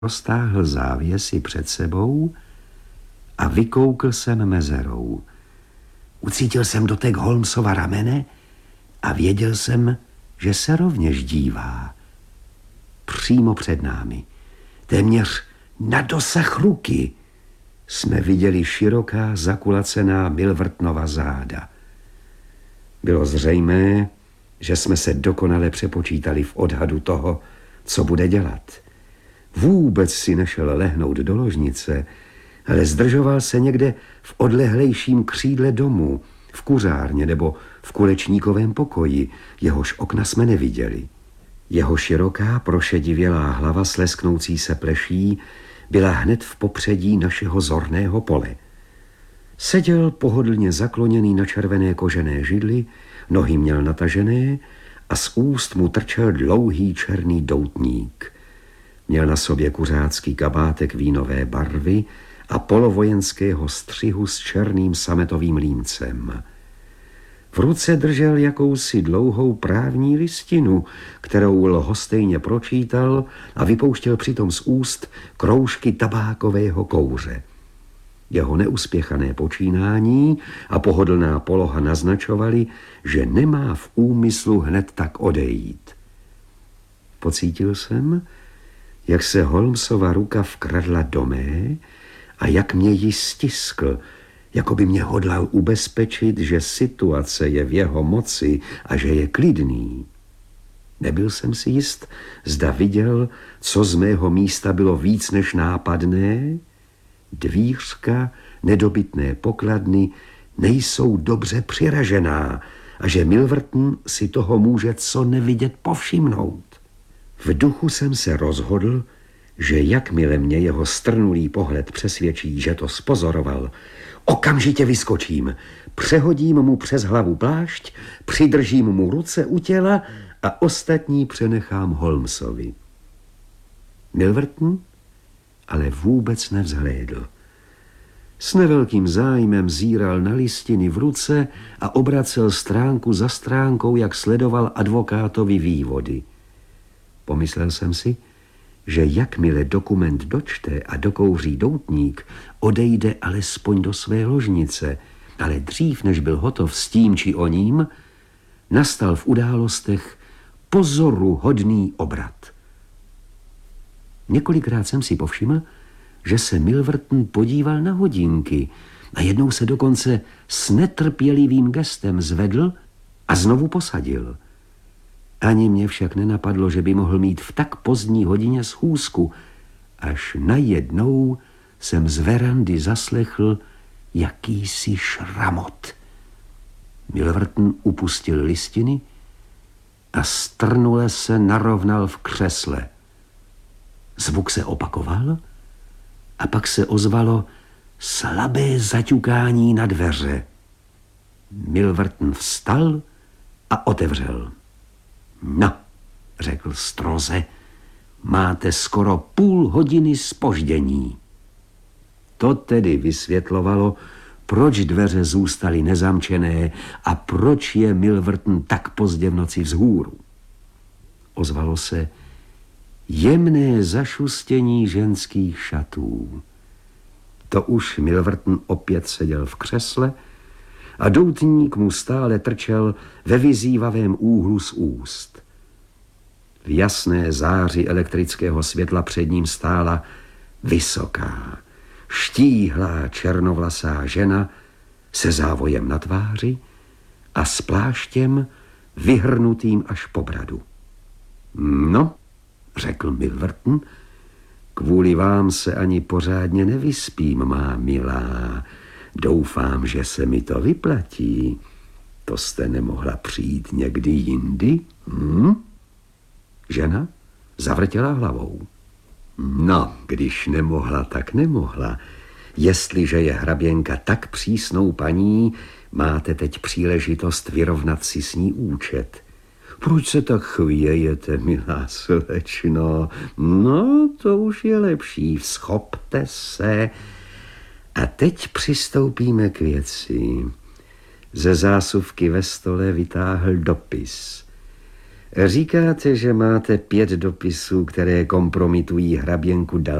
roztáhl závěsy před sebou a vykoukl jsem mezerou. Ucítil jsem dotek Holmesova ramene a věděl jsem, že se rovněž dívá. Přímo před námi, téměř na dosah ruky, jsme viděli široká zakulacená Milvertonova záda. Bylo zřejmé, že jsme se dokonale přepočítali v odhadu toho, co bude dělat. Vůbec si nešel lehnout do ložnice, ale zdržoval se někde v odlehlejším křídle domu, v kuřárně nebo v kulečníkovém pokoji, jehož okna jsme neviděli. Jeho široká prošedivělá hlava s lesknoucí se pleší byla hned v popředí našeho zorného pole. Seděl pohodlně zakloněný na červené kožené židli, nohy měl natažené a z úst mu trčel dlouhý černý doutník. Měl na sobě kuřácký kabátek vínové barvy a polovojenského střihu s černým sametovým límcem. V ruce držel jakousi dlouhou právní listinu, kterou lhostejně pročítal a vypouštěl přitom z úst kroužky tabákového kouře. Jeho neuspěchané počínání a pohodlná poloha naznačovaly, že nemá v úmyslu hned tak odejít. Pocítil jsem, jak se Holmesova ruka vkradla do mé a jak mě ji stiskl, jako by mě hodlal ubezpečit, že situace je v jeho moci a že je klidný. Nebyl jsem si jist, zda viděl, co z mého místa bylo víc než nápadné. Dvířka nedobytné pokladny nejsou dobře přiražená a že Milverton si toho může co nevidět povšimnout. V duchu jsem se rozhodl, že jakmile mě jeho strnulý pohled přesvědčí, že to spozoroval, okamžitě vyskočím, přehodím mu přes hlavu plášť, přidržím mu ruce u těla a ostatní přenechám Holmesovi. Milverton ale vůbec nevzhlédl. S nevelkým zájmem zíral na listiny v ruce a obracel stránku za stránkou, jak sledoval advokátovi vývody. Pomyslel jsem si, že jakmile dokument dočte a dokouří doutník, odejde alespoň do své ložnice, ale dřív, než byl hotov s tím či oním, nastal v událostech pozoruhodný obrat. Několikrát jsem si povšiml, že se Milverton podíval na hodinky a jednou se dokonce s netrpělivým gestem zvedl a znovu posadil. Ani mě však nenapadlo, že by mohl mít v tak pozdní hodině schůzku, až najednou jsem z verandy zaslechl jakýsi šramot. Milverton upustil listiny a strnule se narovnal v křesle. Zvuk se opakoval a pak se ozvalo slabé zaťukání na dveře. Milverton vstal a otevřel. No, řekl stroze, máte skoro půl hodiny zpoždění. To tedy vysvětlovalo, proč dveře zůstaly nezamčené a proč je Milverton tak pozdě v noci vzhůru. Ozvalo se jemné zašustění ženských šatů. To už Milverton opět seděl v křesle a doutník mu stále trčel ve vyzývavém úhlu z úst. V jasné záři elektrického světla před ním stála vysoká, štíhlá černovlasá žena se závojem na tváři a s pláštěm vyhrnutým až po bradu. No, řekl Milverton, kvůli vám se ani pořádně nevyspím, má milá. Doufám, že se mi to vyplatí. To jste nemohla přijít někdy jindy? Žena zavrtěla hlavou. No, když nemohla, tak nemohla. Jestliže je hraběnka tak přísnou paní, máte teď příležitost vyrovnat si s ní účet. Proč se tak chvějete, milá slečno? No, to už je lepší, schopte se. A teď přistoupíme k věci. Ze zásuvky ve stole vytáhl dopis. Říkáte, že máte 5 dopisů, které kompromitují hraběnku